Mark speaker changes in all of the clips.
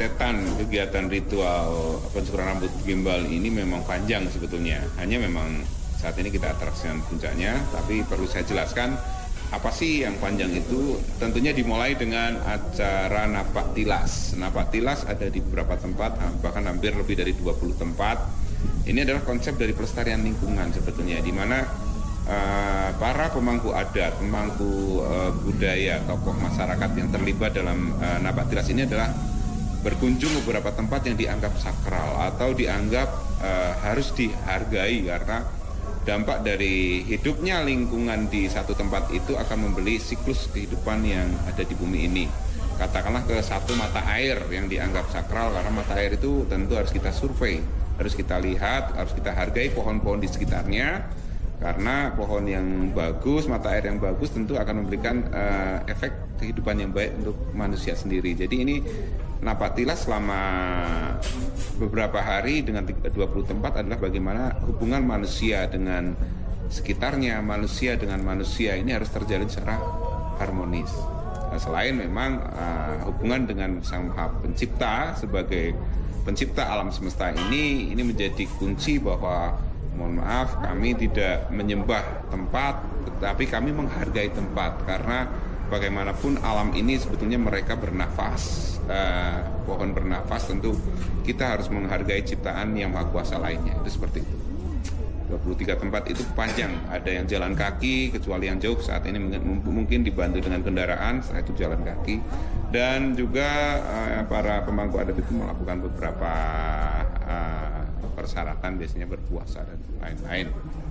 Speaker 1: rentetan kegiatan ritual pencukuran rambut gimbal ini memang panjang sebetulnya. Hanya memang saat ini kita atraksikan puncaknya, tapi perlu saya jelaskan apa sih yang panjang itu. Tentunya dimulai dengan acara napak tilas. Napak tilas ada di beberapa tempat, bahkan hampir lebih dari 20 tempat. Ini adalah konsep dari pelestarian lingkungan sebetulnya, di mana para pemangku adat, pemangku budaya, tokoh masyarakat yang terlibat dalam napak tilas ini adalah berkunjung ke beberapa tempat yang dianggap sakral atau dianggap harus dihargai karena dampak dari hidupnya lingkungan di satu tempat itu akan membeli siklus kehidupan yang ada di bumi ini. Katakanlah ke satu mata air yang dianggap sakral karena mata air itu tentu harus kita survei, harus kita lihat, harus kita hargai pohon-pohon di sekitarnya. Karena pohon yang bagus, mata air yang bagus tentu akan memberikan efek kehidupan yang baik untuk manusia sendiri. Jadi ini napak tilas selama beberapa hari dengan 20 tempat adalah bagaimana hubungan manusia dengan sekitarnya, manusia dengan manusia ini harus terjalin secara harmonis. Nah, selain memang hubungan dengan Sang Maha Pencipta sebagai pencipta alam semesta ini menjadi kunci bahwa mohon maaf, kami tidak menyembah tempat, tetapi kami menghargai tempat karena bagaimanapun alam ini sebetulnya mereka bernafas, pohon bernafas, tentu kita harus menghargai ciptaan yang maha kuasa lainnya. Itu seperti itu. 23 tempat itu panjang, ada yang jalan kaki, kecuali yang jauh saat ini mungkin dibantu dengan kendaraan, setelah itu jalan kaki, dan juga para pemangku adat itu melakukan beberapa persyaratan, biasanya berpuasa dan lain-lain.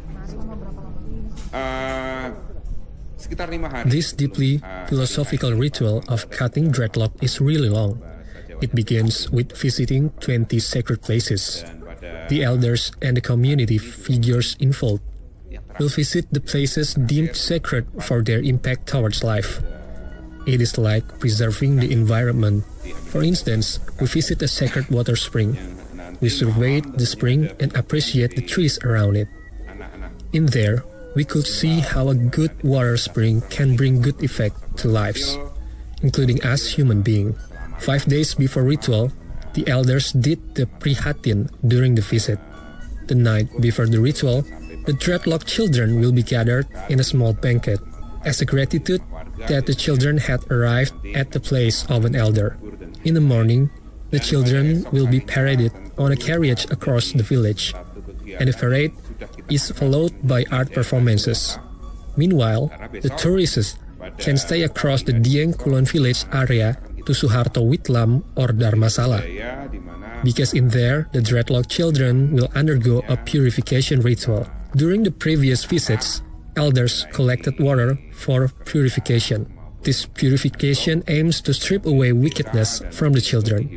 Speaker 1: Sekitar 5 hari.
Speaker 2: This deeply philosophical ritual of cutting dreadlock is really long. It begins with visiting 20 sacred places. The elders and the community figures involved will visit the places deemed sacred for their impact towards life. It is like preserving the environment. For instance, we visit a sacred water spring. We survey the spring and appreciate the trees around it. In there, we could see how a good water spring can bring good effect to lives, including us human beings. 5 days before ritual, the elders did the prihatin during the visit. The night before the ritual, the dreadlock children will be gathered in a small banquet as a gratitude that the children had arrived at the place of an elder. In the morning, the children will be paraded on a carriage across the village, and the parade is followed by art performances. Meanwhile, the tourists can stay across the Dieng Kulon village area to Suharto Witlam or Dharmasala, because in there, the dreadlock children will undergo a purification ritual. During the previous visits, elders collected water for purification. This purification aims to strip away wickedness from the children.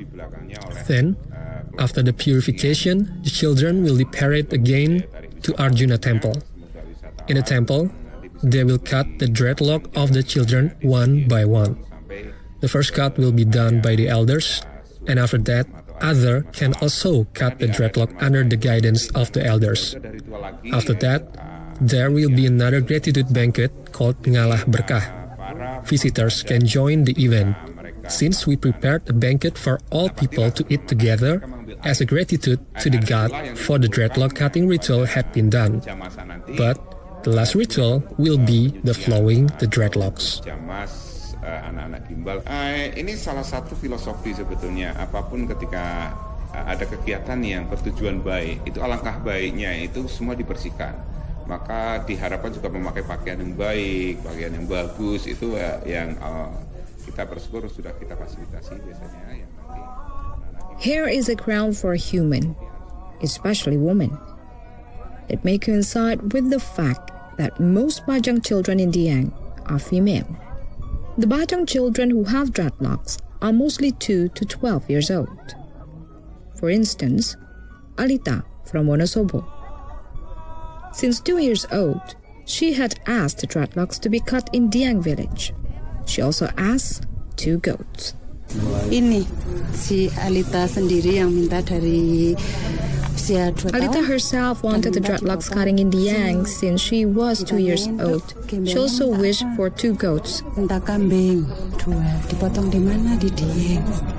Speaker 2: Then, after the purification, the children will be paraded again to Arjuna Temple. In the temple, they will cut the dreadlock of the children one by one. The first cut will be done by the elders, and after that, others can also cut the dreadlock under the guidance of the elders. After that, there will be another gratitude banquet called Ngalah Berkah. Visitors can join the event, since we prepared a banquet for all people to eat together as a gratitude to the god for the dreadlock cutting ritual had been done. But the last ritual will be the flowing the dreadlocks.
Speaker 1: Anak-anak gimbal. Ini salah satu filosofi sebetulnya, apapun ketika ada kegiatan yang bertujuan baik, itu alangkah baiknya itu semua dibersihkan. Maka diharapkan juga memakai pakaian yang baik, pakaian yang bagus, itu yang kita bersyukur sudah kita fasilitasi biasanya.
Speaker 3: Hair is a crown for a human, especially women. It may coincide with the fact that most Bajang children in Dieng are female. The Bajang children who have dreadlocks are mostly 2 to 12 years old. For instance, Alita from Wonosobo. Since 2 years old, she had asked the dreadlocks to be cut in Dieng village. She also asked 2 goats.
Speaker 4: Ini si Alita sendiri yang minta dari usia 2 tahun.
Speaker 3: Alita herself wanted the dreadlocks cutting in Dieng since she was 2 years old. She also wished for 2 goats.
Speaker 4: Minta kambing 2, dipotong di mana? Di Dieng.